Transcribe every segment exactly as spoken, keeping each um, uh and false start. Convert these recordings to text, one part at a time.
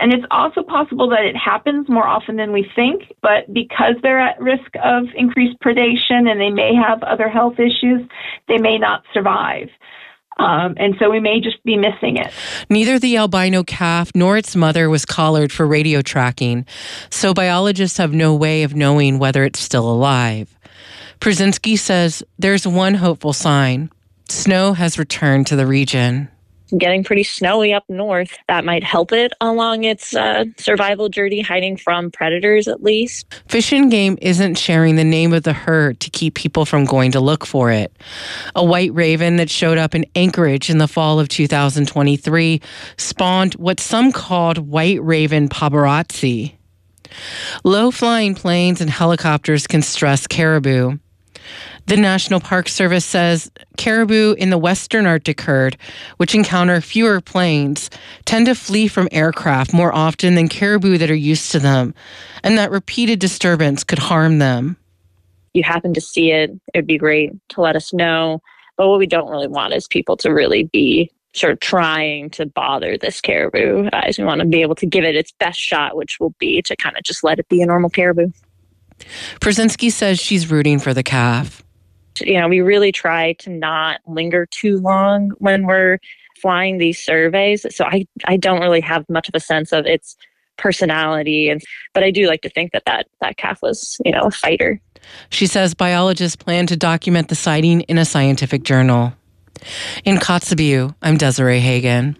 And it's also possible that it happens more often than we think, but because they're at risk of increased predation and they may have other health issues, they may not survive. Um, and so we may just be missing it. Neither the albino calf nor its mother was collared for radio tracking, so biologists have no way of knowing whether it's still alive. Przinski says there's one hopeful sign. Snow has returned to the region. Getting pretty snowy up north. That might help it along its uh, survival journey, hiding from predators at least. Fish and Game isn't sharing the name of the herd to keep people from going to look for it. A white raven that showed up in Anchorage in the fall of two thousand twenty-three spawned what some called white raven paparazzi. Low-flying planes and helicopters can stress caribou. The National Park Service says caribou in the western Arctic herd, which encounter fewer planes, tend to flee from aircraft more often than caribou that are used to them, and that repeated disturbance could harm them. You happen to see it, it would be great to let us know. But what we don't really want is people to really be sort of trying to bother this caribou. Uh, we want to be able to give it its best shot, which will be to kind of just let it be a normal caribou. Przinski says she's rooting for the calf. You know, we really try to not linger too long when we're flying these surveys. So I, I don't really have much of a sense of its personality. And but I do like to think that that, that calf was, you know, a fighter. She says biologists plan to document the sighting in a scientific journal. In Kotzebue, I'm Desiree Hagen.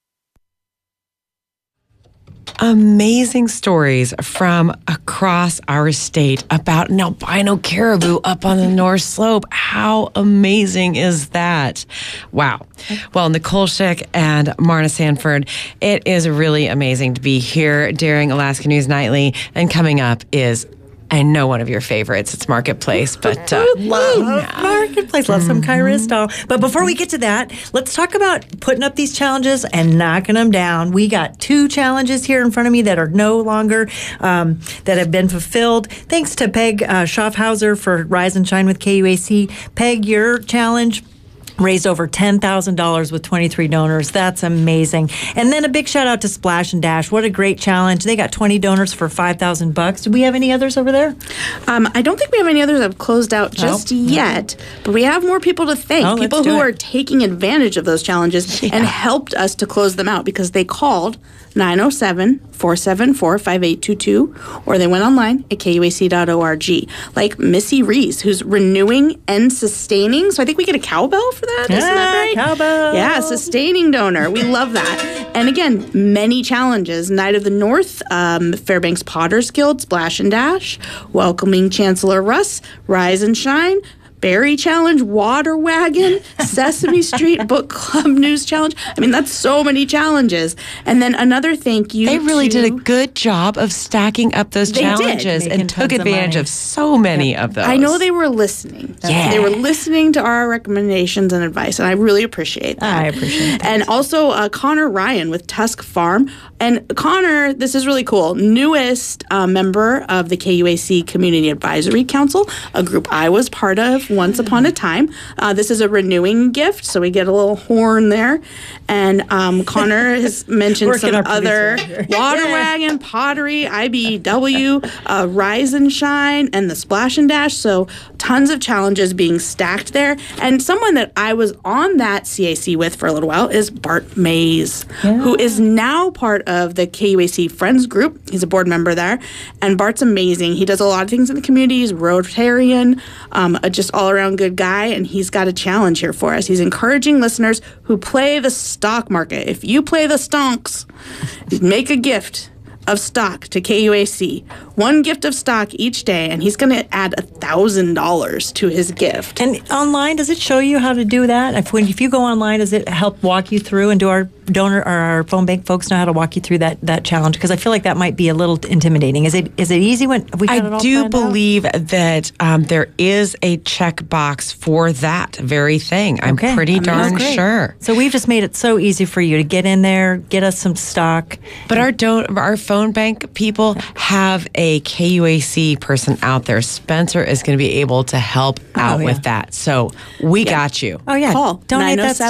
Amazing stories from across our state about an albino caribou up on the North Slope. How amazing is that? Wow. Well, Nicole Schick and Marna Sanford, it is really amazing to be here during Alaska News Nightly. And coming up is, I know, one of your favorites. It's Marketplace, but uh, love no. Marketplace. Love some Kai Risto. But before we get to that, let's talk about putting up these challenges and knocking them down. We got two challenges here in front of me that are no longer um, that have been fulfilled. Thanks to Peg uh, Schaffhauser for Rise and Shine with K U A C. Peg, your challenge raised over ten thousand dollars with twenty-three donors. That's amazing. And then a big shout out to Splash and Dash. What a great challenge. They got twenty donors for five thousand bucks. Do we have any others over there? Um, I don't think we have any others that have closed out just oh. yet, but we have more people to thank. Oh, people who it. are taking advantage of those challenges yeah. and helped us to close them out because they called nine oh seven, four seven four, five eight two two or they went online at K U A C dot org. Like Missy Reese, who's renewing and sustaining. So I think we get a cowbell for that. Yeah, Isn't that right? Cowbell. Yeah, sustaining donor. We love that. And again, many challenges. Knight of the North, um, Fairbanks Potters Guild, Splash and Dash, Welcoming Chancellor Russ, Rise and Shine, Berry Challenge, Water Wagon, Sesame Street Book Club News Challenge. I mean, that's so many challenges. And then another thank you They really to, did a good job of stacking up those they challenges did. and took advantage of, of so many yeah. of those. I know they were listening. Yeah. They were listening to our recommendations and advice, and I really appreciate that. I appreciate that. And also uh, Connor Ryan with Tusk Farm. And Connor, this is really cool, newest uh, member of the K U A C Community Advisory Council, a group I was part of once upon a time. Uh, this is a renewing gift, so we get a little horn there. And um, Connor has mentioned some other Water Wagon, Pottery, I B E W, uh, Rise and Shine, and the Splash and Dash. So tons of challenges being stacked there. And someone that I was on that C A C with for a little while is Bart Mays, yeah. who is now part of the K U A C Friends Group. He's a board member there. And Bart's amazing. He does a lot of things in the community. He's Rotarian, um, a just all-around good guy, and he's got a challenge here for us. He's encouraging listeners who play the stock market. If you play the stonks, make a gift of stock to K U A C. One gift of stock each day, and he's going to add one thousand dollars to his gift. And online, does it show you how to do that? If, when, if you go online, does it help walk you through, and do our donor or our phone bank folks know how to walk you through that, that challenge? Because I feel like that might be a little intimidating. Is it is it easy when we got it all I do planned out? believe that um, there is a checkbox for that very thing. I'm okay. pretty I mean, darn sure. So we've just made it so easy for you to get in there, get us some stock. But our don- our phone bank people have a K U A C person out there. Spencer is going to be able to help out oh, yeah. with that. So we yeah. got you. Oh, yeah. Call Donate nine oh seven,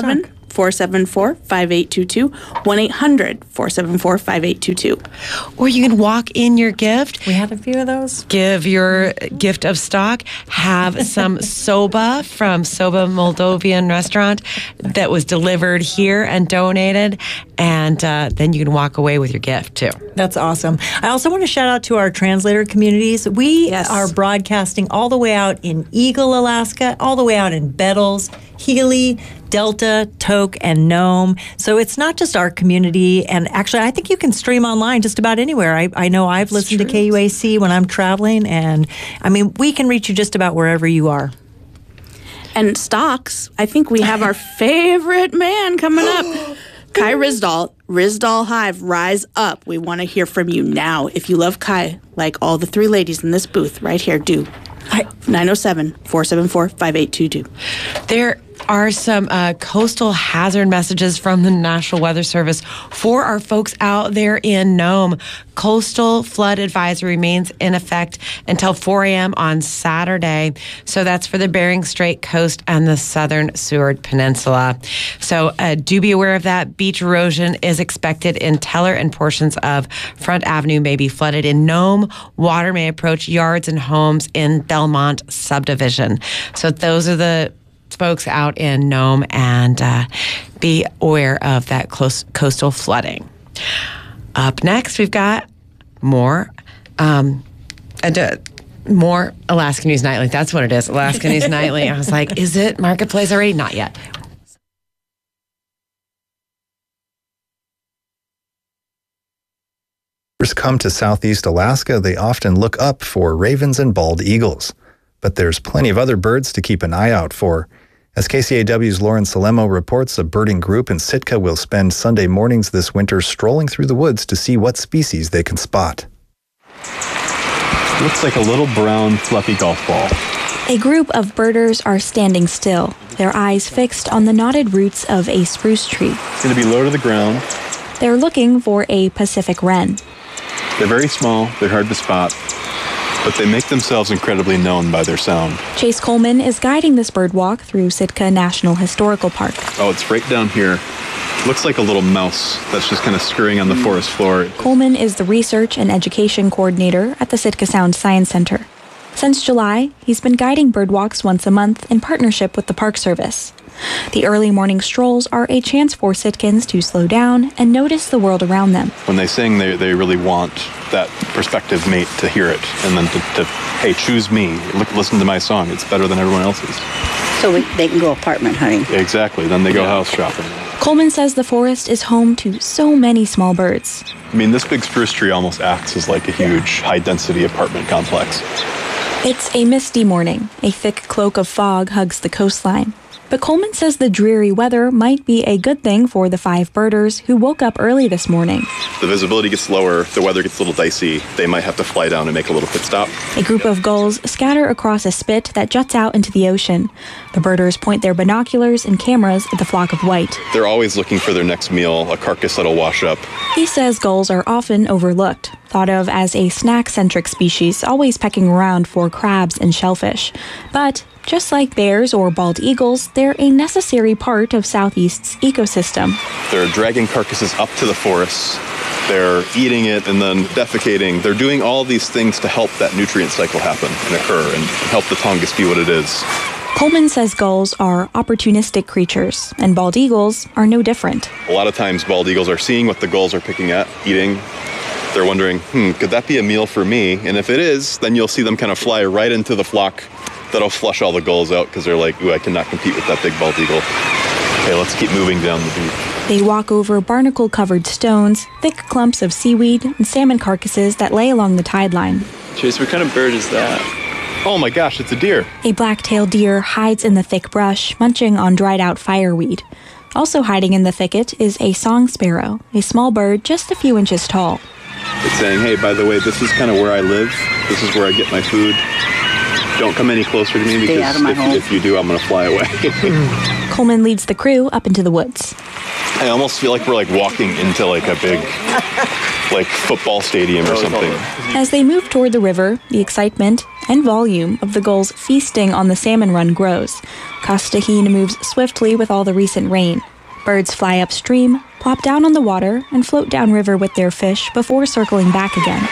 four seven four, five eight two two, one eight hundred, four seven four, five eight two two. Or you can walk in your gift. We had a few of those. Give your gift of stock. Have some soba from Soba Moldovan restaurant that was delivered here and donated. And uh, then you can walk away with your gift, too. That's awesome. I also want to shout out to our translator communities. We Yes. are broadcasting all the way out in Eagle, Alaska, all the way out in Bettles, Healy, Delta, Tok, and Nome. So it's not just our community. And actually, I think you can stream online just about anywhere. I, I know I've listened to K U A C when I'm traveling. And I mean, we can reach you just about wherever you are. And stocks, I think we have our favorite man coming up. Kai Rizdal, Rizdal Hive, rise up. We want to hear from you now. If you love Kai, like all the three ladies in this booth right here do. nine oh seven, four seven four, five eight two two. There are some uh, coastal hazard messages from the National Weather Service for our folks out there in Nome. Coastal flood advisory remains in effect until four a.m. on Saturday. So that's for the Bering Strait coast and the southern Seward Peninsula. So uh, do be aware of that. Beach erosion is expected in Teller, and portions of Front Avenue may be flooded. In Nome, water may approach yards and homes in Belmont subdivision. So those are the folks out in Nome, and uh, be aware of that close coastal flooding. Up next, we've got more um, and, uh, more Alaska News Nightly. That's what it is, Alaska News Nightly. I was like, is it Marketplace already? Not yet. Come to Southeast Alaska, they often look up for ravens and bald eagles. But there's plenty of other birds to keep an eye out for. As K C A W's Lauren Salemo reports, a birding group in Sitka will spend Sunday mornings this winter strolling through the woods to see what species they can spot. Looks like a little brown fluffy golf ball. A group of birders are standing still, their eyes fixed on the knotted roots of a spruce tree. It's going to be low to the ground. They're looking for a Pacific wren. They're very small, they're hard to spot, but they make themselves incredibly known by their sound. Chase Coleman is guiding this bird walk through Sitka National Historical Park. Oh, it's right down here. Looks like a little mouse that's just kind of scurrying on the forest floor. Coleman is the research and education coordinator at the Sitka Sound Science Center. Since July, he's been guiding bird walks once a month in partnership with the Park Service. The early morning strolls are a chance for Sitkans to slow down and notice the world around them. When they sing, they, they really want that prospective mate to hear it and then to, to hey, choose me. Look, listen to my song. It's better than everyone else's. So we, they can go apartment hunting. Exactly. Then they go house shopping. Coleman says the forest is home to so many small birds. I mean, this big spruce tree almost acts as like a huge high-density apartment complex. It's a misty morning. A thick cloak of fog hugs the coastline. But Coleman says the dreary weather might be a good thing for the five birders who woke up early this morning. The visibility gets lower, the weather gets a little dicey. They might have to fly down and make a little pit stop. A group of gulls scatter across a spit that juts out into the ocean. The birders point their binoculars and cameras at the flock of white. They're always looking for their next meal, a carcass that'll wash up. He says gulls are often overlooked, thought of as a snack-centric species, always pecking around for crabs and shellfish. But just like bears or bald eagles, they're a necessary part of Southeast's ecosystem. They're dragging carcasses up to the forests. They're eating it and then defecating. They're doing all these things to help that nutrient cycle happen and occur and help the Tongass be what it is. Coleman says gulls are opportunistic creatures, and bald eagles are no different. A lot of times bald eagles are seeing what the gulls are picking at, eating. They're wondering, hmm, could that be a meal for me? And if it is, then you'll see them kind of fly right into the flock. That'll flush all the gulls out because they're like, ooh, I cannot compete with that big bald eagle. Okay, let's keep moving down the beach. They walk over barnacle-covered stones, thick clumps of seaweed, and salmon carcasses that lay along the tide line. Chase, what kind of bird is that? Oh my gosh, it's a deer. A black-tailed deer hides in the thick brush, munching on dried-out fireweed. Also hiding in the thicket is a song sparrow, a small bird just a few inches tall. It's saying, hey, by the way, this is kind of where I live. This is where I get my food. Don't come any closer to me because if, if you do, I'm going to fly away. Coleman leads the crew up into the woods. I almost feel like we're like walking into like a big like football stadium or something. As they move toward the river, the excitement and volume of the gulls feasting on the salmon run grows. Costa Heen moves swiftly with all the recent rain. Birds fly upstream, plop down on the water, and float downriver with their fish before circling back again.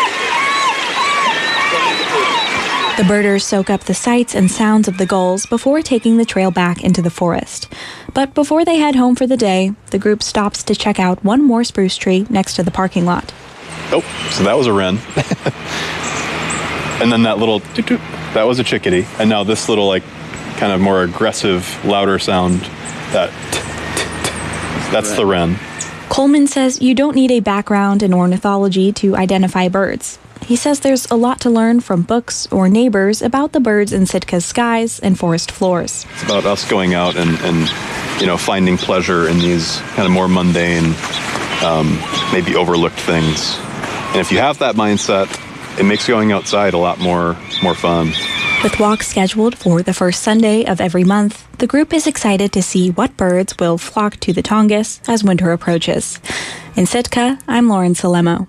The birders soak up the sights and sounds of the gulls before taking the trail back into the forest. But before they head home for the day, the group stops to check out one more spruce tree next to the parking lot. Oh, so that was a wren. And then that little toot toot, that was a chickadee. And now this little, like, kind of more aggressive, louder sound, that t- t- t- that's the wren. Coleman says you don't need a background in ornithology to identify birds. He says there's a lot to learn from books or neighbors about the birds in Sitka's skies and forest floors. It's about us going out and, and you know, finding pleasure in these kind of more mundane, um, maybe overlooked things. And if you have that mindset, it makes going outside a lot more, more fun. With walks scheduled for the first Sunday of every month, the group is excited to see what birds will flock to the Tongass as winter approaches. In Sitka, I'm Lauren Salemo.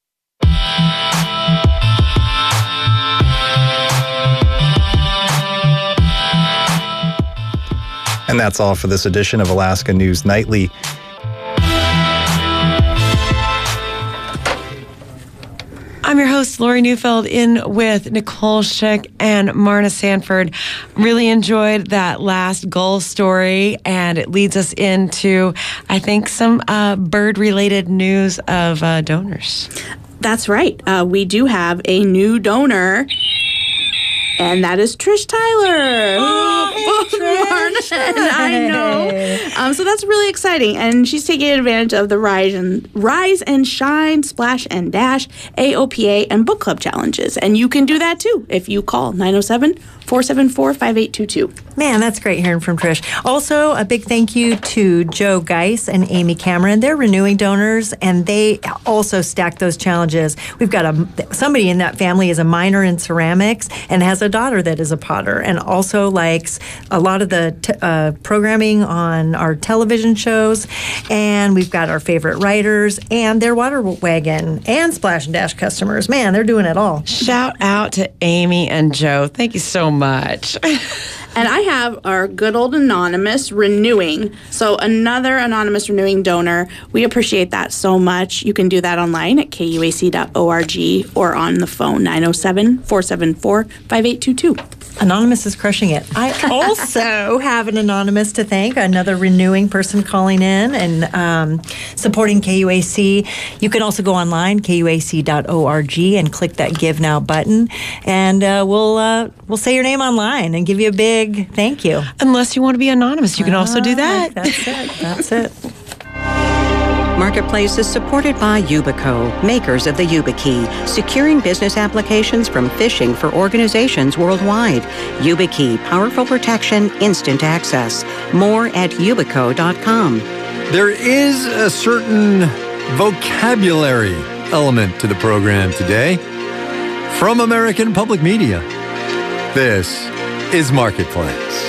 And that's all for this edition of Alaska News Nightly. I'm your host, Lori Neufeld, in with Nicole Schick and Marna Sanford. Really enjoyed that last gull story, and it leads us into, I think, some uh, bird-related news of uh, donors. That's right. Uh, we do have a new donor, and that is Trish Tyler. Oh, hey, Trish. And I know. Um, so that's really exciting. And she's taking advantage of the Rise and, Rise and Shine, Splash and Dash, A O P A, and Book Club challenges. And you can do that too if you call nine oh seven, four seven four, five eight two two. Man, that's great hearing from Trish. Also, a big thank you to Joe Geis and Amy Cameron. They're renewing donors, and they also stack those challenges. We've got a somebody in that family is a minor in ceramics and has a daughter that is a potter, and also likes a lot of the t- uh, programming on our television shows. And we've got our favorite writers and their water wagon and Splash and Dash customers. Man, they're doing it all. Shout out to Amy and Joe. Thank you so much. And I have our good old anonymous renewing. So another anonymous renewing donor. We appreciate that so much. You can do that online at K U A C dot org or on the phone nine oh seven, four seven four, five eight two two. Anonymous is crushing it. I also have an anonymous to thank, another renewing person calling in and um, supporting K U A C. You can also go online, K U A C dot org, and click that Give Now button, and uh, we'll uh, we'll say your name online and give you a big thank you. Unless you want to be anonymous, you can also do that. That's it. That's it. Marketplace is supported by Yubico, makers of the YubiKey, securing business applications from phishing for organizations worldwide. YubiKey, powerful protection, instant access. More at yubico dot com. There is a certain vocabulary element to the program today. From American Public Media, this is Marketplace.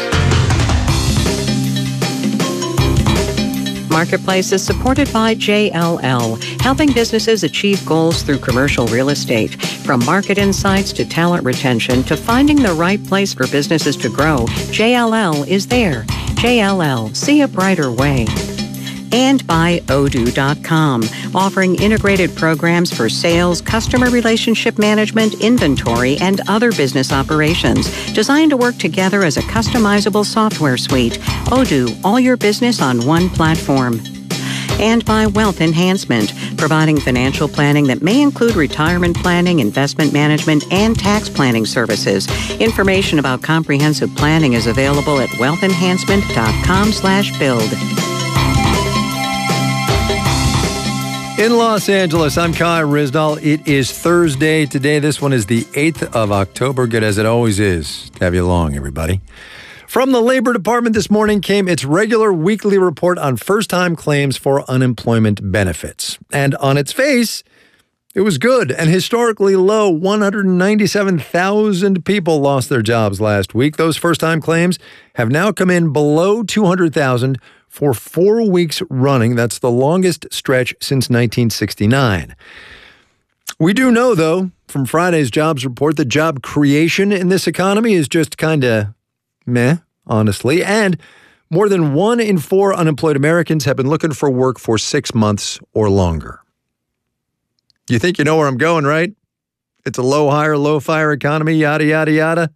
Marketplace is supported by J L L, helping businesses achieve goals through commercial real estate. From market insights to talent retention to finding the right place for businesses to grow, J L L is there. J L L, see a brighter way. And by Odoo dot com, offering integrated programs for sales, customer relationship management, inventory, and other business operations, designed to work together as a customizable software suite. Odoo, all your business on one platform. And by Wealth Enhancement, providing financial planning that may include retirement planning, investment management, and tax planning services. Information about comprehensive planning is available at wealth enhancement dot com slash build. In Los Angeles, I'm Kai Ryssdal. It is Thursday today. This one is the eighth of October. Good as it always is. To have you along, everybody. From the Labor Department this morning came its regular weekly report on first-time claims for unemployment benefits. And on its face, it was good and historically low. one hundred ninety-seven thousand people lost their jobs last week. Those first-time claims have now come in below two hundred thousand for four weeks running. That's the longest stretch since nineteen sixty-nine. We do know, though, from Friday's jobs report, that job creation in this economy is just kind of meh, honestly. And More than one in four unemployed Americans have been looking for work for six months or longer. You think you know where I'm going, right? It's a low hire, low fire economy, yada, yada, yada.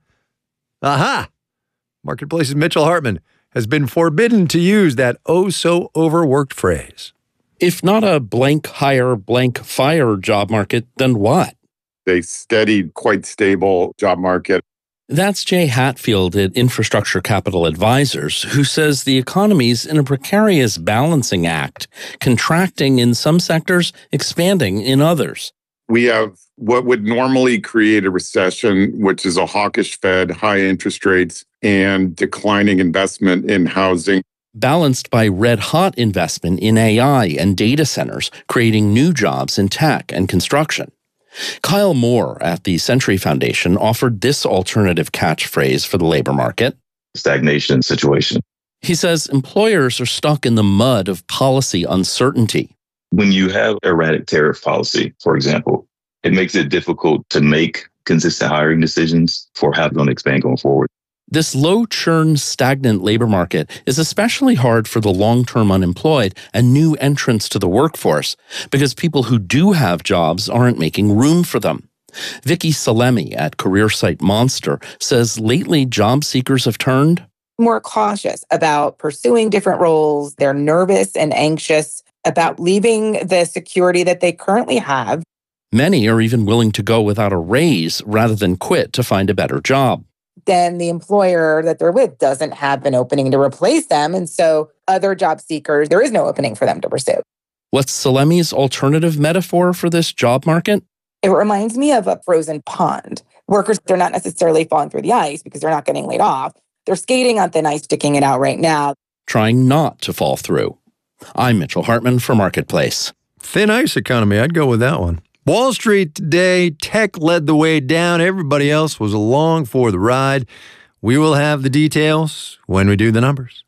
Aha! Marketplace's Mitchell Hartman has been forbidden to use that oh-so-overworked phrase. If not a blank hire, blank fire job market, then what? A steady, quite stable job market. That's Jay Hatfield at Infrastructure Capital Advisors, who says the economy's in a precarious balancing act, contracting in some sectors, expanding in others. We have what would normally create a recession, which is a hawkish Fed, high interest rates, and declining investment in housing. Balanced by red-hot investment in A I and data centers, creating new jobs in tech and construction. Kyle Moore at the Century Foundation offered this alternative catchphrase for the labor market. Stagnation situation. He says employers are stuck in the mud of policy uncertainty. When you have erratic tariff policy, for example, it makes it difficult to make consistent hiring decisions for how it's going to expand going forward. This low-churn, stagnant labor market is especially hard for the long-term unemployed and new entrants to the workforce because people who do have jobs aren't making room for them. Vicky Salemi at career site Monster says lately job seekers have turned more cautious about pursuing different roles. They're nervous and anxious about leaving the security that they currently have. Many are even willing to go without a raise rather than quit to find a better job. Then the employer that they're with doesn't have an opening to replace them. And so other job seekers, there is no opening for them to pursue. What's Salemi's alternative metaphor for this job market? It reminds me of a frozen pond. Workers, they're not necessarily falling through the ice because they're not getting laid off. They're skating on thin ice, sticking it out right now. Trying not to fall through. I'm Mitchell Hartman for Marketplace. Thin ice economy, I'd go with that one. Wall Street today, tech led the way down. Everybody else was along for the ride. We will have the details when we do the numbers.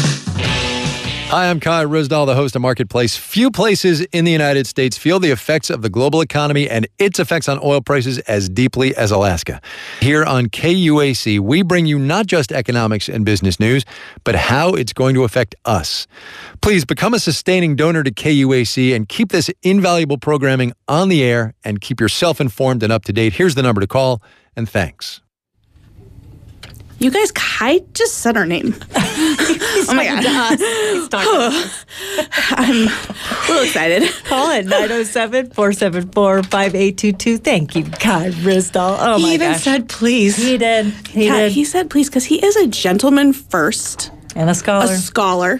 Hi, I'm Kai Risdall, the host of Marketplace. Few places in the United States feel the effects of the global economy and its effects on oil prices as deeply as Alaska. Here on K U A C, we bring you not just economics and business news, but how it's going to affect us. Please become a sustaining donor to K U A C and keep this invaluable programming on the air and keep yourself informed and up to date. Here's the number to call, and thanks. You guys, Kai just said our name. Oh my God. He's talking I'm a little excited. Call it nine oh seven, four seven four, five eight two two. Thank you, Kai Risdall. Oh he my even gosh. said please. He did. He yeah, did. He said please because he is a gentleman first. And a scholar. A scholar.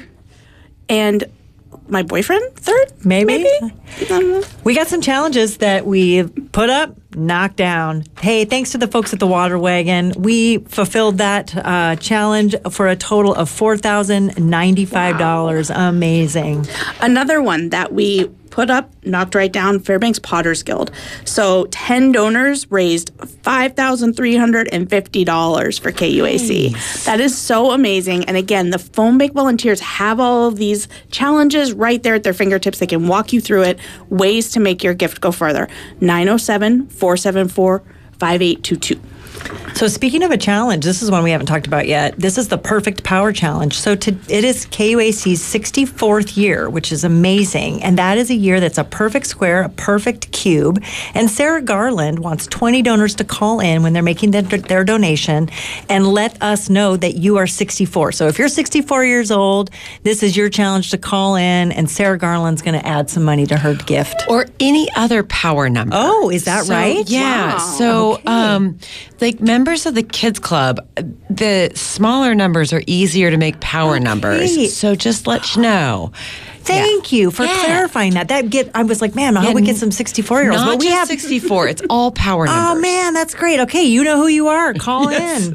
And my boyfriend third? Maybe. Maybe. We got some challenges that we put up, knocked down. Hey, thanks to the folks at the Water Wagon, we fulfilled that uh, challenge for a total of four thousand ninety-five dollars. Wow. Amazing. Another one that we put up, knocked right down, Fairbanks Potters Guild. So ten donors raised five thousand three hundred fifty dollars for K U A C. Nice. That is so amazing. And again, the Foam Bake volunteers have all of these challenges right there at their fingertips. They can walk you through it, ways to make your gift go further. nine oh seven, four seven four, five eight two two. So speaking of a challenge, this is one we haven't talked about yet. This is the Perfect Power Challenge. So to, it is K U A C's sixty-fourth year, which is amazing. And that is a year that's a perfect square, a perfect cube. And Sarah Garland wants twenty donors to call in when they're making their, their donation and let us know that you are sixty-four. So if you're sixty-four years old, this is your challenge to call in, and Sarah Garland's going to add some money to her gift. Or any other power number. Oh, is that so, right? Yeah. Wow. So, okay. um, like members of the Kids Club, the smaller numbers are easier to make power okay. numbers. So just let you know. Thank yeah. you for yeah. clarifying that. That get I was like, man, how yeah, we get some sixty-four-year-olds? Not but we just have sixty-four. It's all power numbers. Oh, man, that's great. Okay, you know who you are. Call in.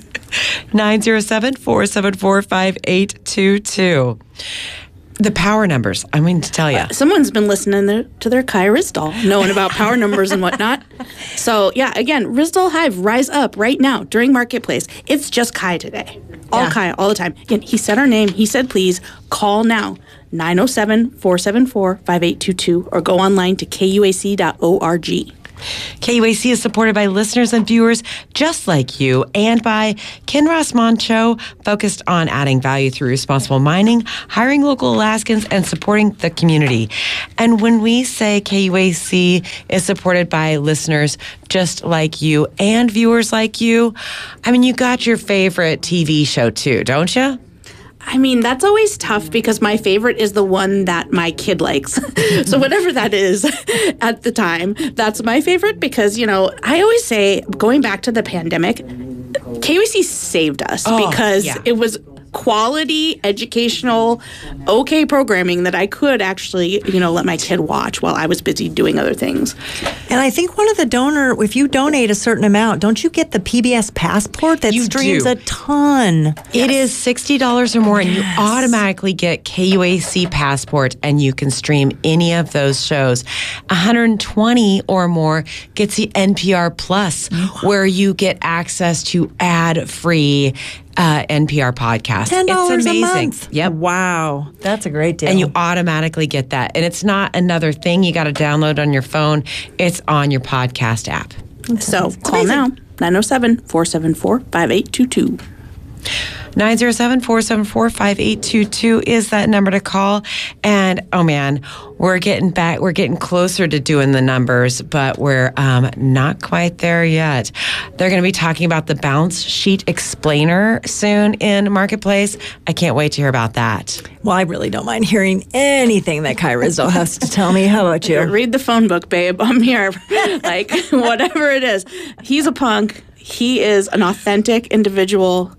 nine oh seven, four seven four, five eight two two. The power numbers, I'm going to tell you. Uh, someone's been listening to, to their Kai Risdall, knowing about power numbers and whatnot. So, yeah, again, Risdall Hive, rise up right now during Marketplace. It's just Kai today. All yeah. Kai, all the time. Again, he said our name. He said, please, call now. nine oh seven, four seven four, five eight two two or go online to K U A C dot org. K U A C is supported by listeners and viewers just like you and by Kinross Moncho, focused on adding value through responsible mining, hiring local Alaskans, and supporting the community. And when we say K U A C is supported by listeners just like you and viewers like you, I mean, you got your favorite T V show too, don't you? I mean, that's always tough because my favorite is the one that my kid likes. So whatever that is at the time, that's my favorite because, you know, I always say, going back to the pandemic, K U A C saved us oh, because yeah. it was quality, educational, okay programming that I could actually, you know, let my kid watch while I was busy doing other things. And I think one of the donor, if you donate a certain amount, don't you get the P B S Passport that you streams do. a ton? It yes. is sixty dollars or more, yes. and you automatically get K U A C Passport, and you can stream any of those shows. one hundred twenty or more gets the N P R Plus, oh. where you get access to ad-free Uh, N P R podcast. ten dollars it's amazing. A month. Yep. Wow. That's a great deal. And you automatically get that. And it's not another thing you got to download on your phone. It's on your podcast app. So it's call amazing. Now, nine oh seven, four seven four, five eight two two. nine oh seven, four seven four, five eight two two is that number to call. And oh man, we're getting back, we're getting closer to doing the numbers, but we're um, not quite there yet. They're going to be talking about the balance sheet explainer soon in Marketplace. I can't wait to hear about that. Well, I really don't mind hearing anything that Kai Rizzo has to tell me. How about you? Read the phone book, babe. I'm here. Like, whatever it is. He's a punk. He is an authentic individual.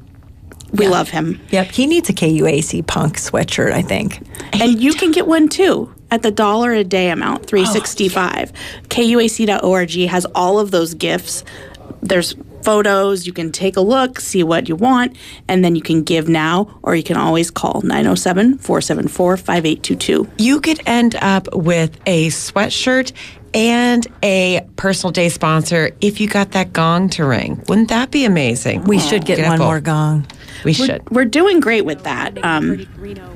We yeah. love him. Yep. He needs a K U A C punk sweatshirt, I think. And you can get one too at the dollar a day amount, three sixty-five. Oh, yeah. K U A C dot org has all of those gifts. There's photos. You can take a look, see what you want, and then you can give now, or you can always call nine oh seven, four seven four, five eight two two. You could end up with a sweatshirt and a personal day sponsor if you got that gong to ring. Wouldn't that be amazing? We oh, should get, get one more gong. We we're, should. We're doing great with that. Um,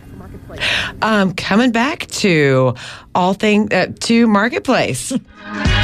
um, coming back to all things uh, to Marketplace.